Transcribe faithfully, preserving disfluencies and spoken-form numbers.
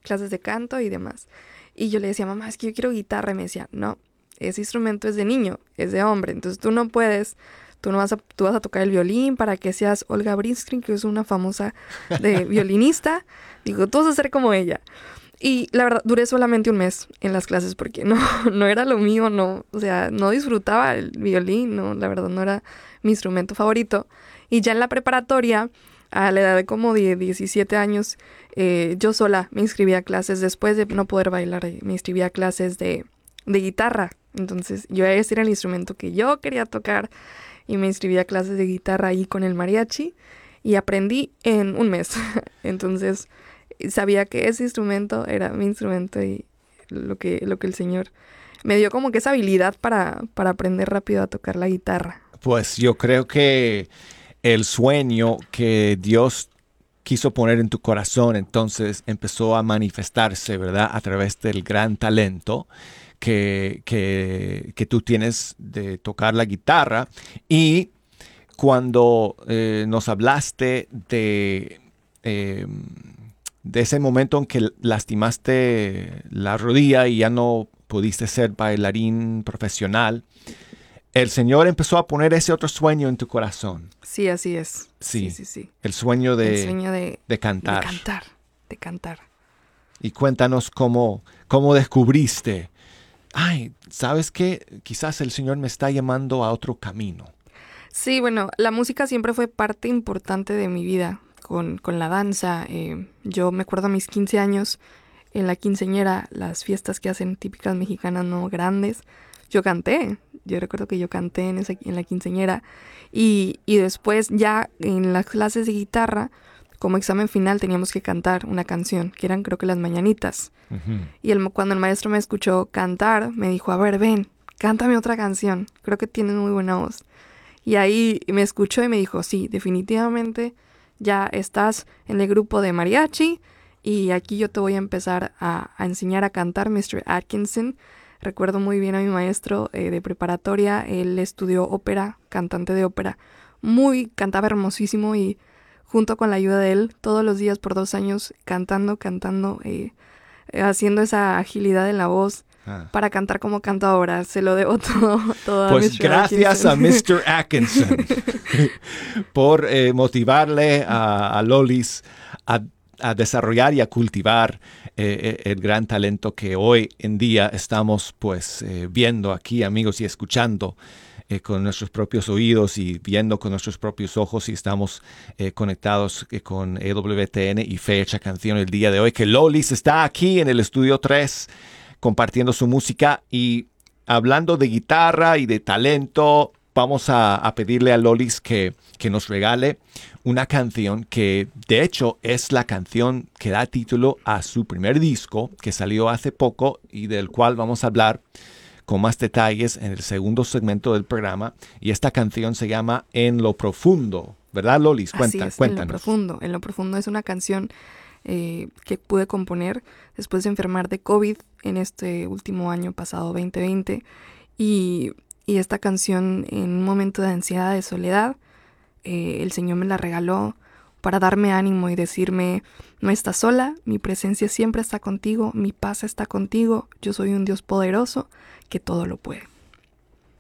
clases de canto y demás. Y yo le decía, mamá, es que yo quiero guitarra. Y me decía, no, ese instrumento es de niño, es de hombre. Entonces tú no puedes, tú no vas a, tú vas a tocar el violín para que seas Olga Brinsky, que es una famosa de violinista. Digo, tú vas a ser como ella. Y la verdad, duré solamente un mes en las clases porque no, no era lo mío, no, o sea, no disfrutaba el violín, no, la verdad no era mi instrumento favorito. Y ya en la preparatoria, a la edad de como de diecisiete años, eh, yo sola me inscribí a clases, después de no poder bailar, me inscribí a clases de, de guitarra. Entonces, yo ese era el instrumento que yo quería tocar y me inscribí a clases de guitarra ahí con el mariachi y aprendí en un mes. Entonces, sabía que ese instrumento era mi instrumento y lo que, lo que el Señor me dio como que esa habilidad para, para aprender rápido a tocar la guitarra. Pues yo creo que el sueño que Dios quiso poner en tu corazón entonces empezó a manifestarse, ¿verdad? A través del gran talento que, que, que tú tienes de tocar la guitarra. Y cuando eh, nos hablaste de... Eh, de ese momento en que lastimaste la rodilla y ya no pudiste ser bailarín profesional, el Señor empezó a poner ese otro sueño en tu corazón. Sí, así es. Sí, sí, sí. sí. El sueño de, el sueño de, de cantar. De cantar, de cantar. Y cuéntanos cómo, cómo descubriste, ay, ¿sabes qué? Quizás el Señor me está llamando a otro camino. Sí, bueno, la música siempre fue parte importante de mi vida. Con, con la danza, eh, yo me acuerdo a mis quince años, en la quinceañera, las fiestas que hacen típicas mexicanas, no grandes, yo canté, yo recuerdo que yo canté en, esa, en la quinceañera, y, y después ya en las clases de guitarra, como examen final teníamos que cantar una canción, que eran creo que las mañanitas, uh-huh. y el, cuando el maestro me escuchó cantar, me dijo, a ver, ven, cántame otra canción, creo que tienes muy buena voz, y ahí me escuchó y me dijo, sí, definitivamente ya estás en el grupo de mariachi y aquí yo te voy a empezar a, a enseñar a cantar, mister Atkinson. Recuerdo muy bien a mi maestro eh, de preparatoria, él estudió ópera, cantante de ópera, muy, cantaba hermosísimo y junto con la ayuda de él, todos los días por dos años cantando, cantando, eh, haciendo esa agilidad en la voz. Ah. Para cantar como canto ahora, se lo debo todo, todo pues a mister gracias Atkinson. a mister Atkinson por eh, motivarle a, a Lolis a, a desarrollar y a cultivar eh, el gran talento que hoy en día estamos pues eh, viendo aquí, amigos, y escuchando eh, con nuestros propios oídos y viendo con nuestros propios ojos, y estamos eh, conectados eh, con E W T N y Fecha Canción el día de hoy, que Lolis está aquí en el Estudio tres compartiendo su música y hablando de guitarra y de talento. Vamos a, a pedirle a Lolis que, que nos regale una canción que de hecho es la canción que da título a su primer disco que salió hace poco y del cual vamos a hablar con más detalles en el segundo segmento del programa. Y esta canción se llama En lo Profundo, ¿verdad, Lolis? Cuenta, Así es, cuéntanos. En lo Profundo. En lo Profundo es una canción Eh, que pude componer después de enfermar de COVID en este último año pasado, veinte veinte, y, y esta canción en un momento de ansiedad, de soledad, eh, el Señor me la regaló para darme ánimo y decirme, no estás sola, mi presencia siempre está contigo, mi paz está contigo, yo soy un Dios poderoso que todo lo puede.